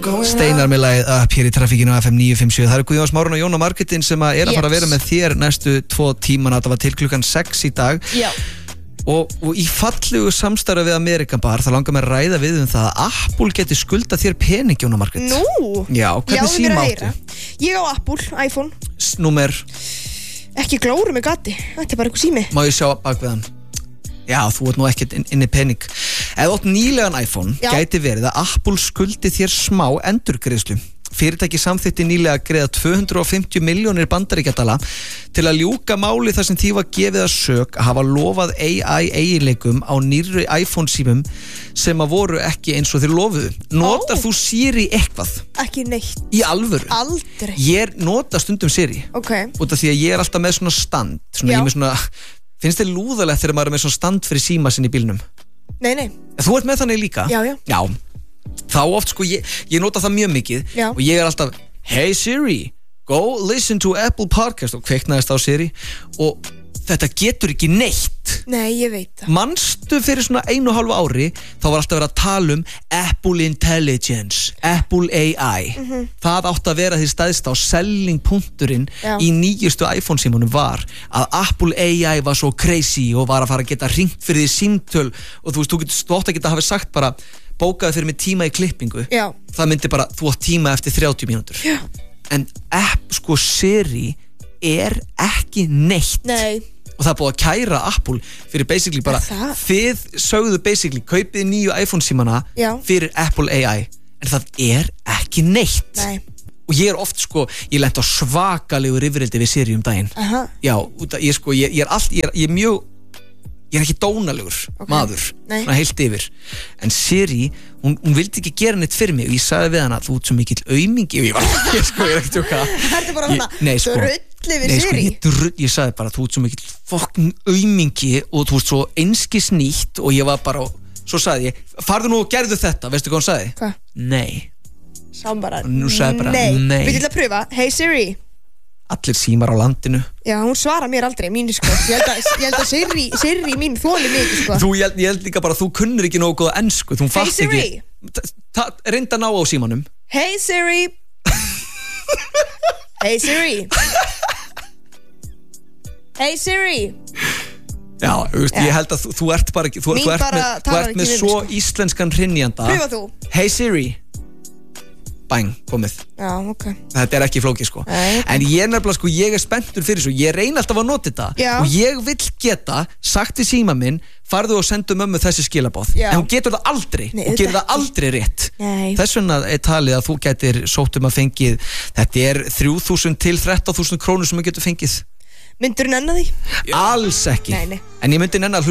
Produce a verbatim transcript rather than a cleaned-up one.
Steinar með lagið Up hér í trafikinu á F M níu fimm sjö. Það eru Guðjón Smárun og Jóna Margrétin sem að er að fara að vera með þér næstu tvo tímana. Það var til klukkan sex í dag. Já. Og, og í fallegu samstarfi við American Bar það langar mér að ræða við um það að Apple geti skulda þér pening, Jóna Margrét. Nú? Já, hvernig síma áttu? Ég á Apple, iPhone. Númer? Ekki glóru með gati, þetta er bara eitthvað sími. Má ég sjá bak við hann? Já, þú ert nú ekkert inn, inni pening. Ef þú átt nýlegan iPhone, Já. Gæti verið að Apple skuldi þér smá endurgreiðslu. Fyrirtæki samþykkti nýlega að greiða tvö hundruð og fimmtíu milljónir bandaríkjadala til að ljúka máli þar sem því var gefið að sök að hafa lofað A I eiginleikum á nýrri iPhone símum sem að voru ekki eins og þeir lofuðu. Notar oh. þú Siri eitthvað? Ekki neitt. Í alvöru? Aldrei. Ég nota stundum Siri. Ok. Út af því að ég er alltaf með svona stand. Svona, ég með svona, finnst þér lúðalegt þegar maður er með svona stand fyrir síma sinni í bílnum? Nei, nei. Þú ert með þannig líka? Já, já. Já. Þá oft sko, ég, ég nota það mjög mikið Já. Og ég er alltaf Hey Siri, go listen to Apple Podcast og kveiknaðist á Siri og þetta getur ekki neitt. Nei, ég veit það. Manstu fyrir svona einu og hálfu ári þá var alltaf verið að tala um Apple Intelligence, Apple A I Mhm. Það átti að vera því staðist á selling punkturinn Já. í nýjustu iPhone símunum var að Apple A I var svo crazy og var að fara að geta hringt fyrir því símtöl og þú veist, þú getur stótt að geta hafa sagt bara bókaði fyrir mig tíma í klippingu. Já. Það myndi bara, þú átt tíma eftir þrjátíu mínútur. Já. En app, sko, Siri er ekki neitt. Nei. Og það er búið að kæra Apple fyrir basically bara, það? þið sögðu basically, kaupið nýju iPhone símana Já. fyrir Apple A I. En það er ekki neitt. Nei. Og ég er oft, sko, ég lent á svakalegur yfirildi við Siri um daginn. Aha. Já, út af, ég sko, ég, ég er allt, ég er, ég er mjög, ég er ekki dónalegur Ok. maður, Nei. svona heilt yfir. En Siri, hún, hún vildi ekki gera neitt fyrir mig og ég sagði við hana, þú ert svo mikill aumingi og ég var, ég sko, ég er ekki tjóka. Það er bara hana, Nei, sko, drulli við nei, sko, Siri. ég, drull, ég sagði bara, þú ert svo mikill fokkin aumingi og þú ert svo einskis nýtt og ég var bara, svo sagði ég, farðu nú og gerðu þetta, veistu hvað hún sagði? Hvað? Nei. Sá bara, Nú sagði bara, nei. nei. Við til að pröfa, hey Siri. Allir símar á landinu. Já, hún svarar mér aldrei, mínu sko. Ég held að, ég held að Siri, Siri mín þóli mikið sko. Þú, ég held, ég held líka bara að þú kunnir ekki nógu góða ensku, þú Hey fatt Siri. ekki. Ta- ta- Reyndu að ná á símanum. Hey Siri. Hey Siri. Hey Siri. Já, þú veist, Já. ég held að þú, þú ert bara ekki, þú, Mín þú ert bara með, þú talar ert ekki með við mig, svo sko. íslenskan hrynjanda. Pröfa þú. Hey Siri. Bang, komið. Já, ok. Þetta er ekki flókið sko. Nei. En ég er nefnilega sko, ég er spenntur fyrir svo. Ég reyni alltaf að nota þetta. Já. Og ég vill geta sagt við síma minn, farðu og sendu mömmu þessi skilabóð. Já. En hún getur það aldrei. Nei, og gerir auðvitað það aldrei rétt. Nei. Þess vegna er talið að þú getur sótt um að fengið, þetta er þrjú þúsund til þrettán þúsund krónur sem þú getur fengið. Myndirðu nenna því? Alls ekki. Nei, nei. En ég myndi nenni að